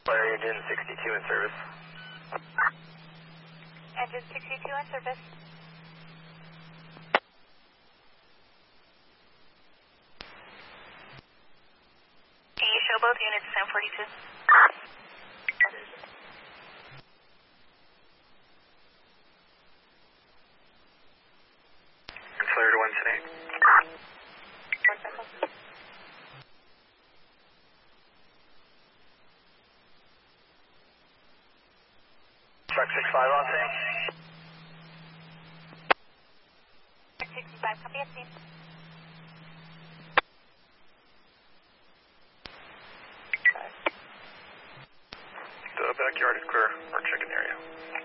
Engine 62 in service. Engine 62 in service. Can you show both units 1042? Clear to 110. Truck 65 on scene. Truck 65, copy at scene.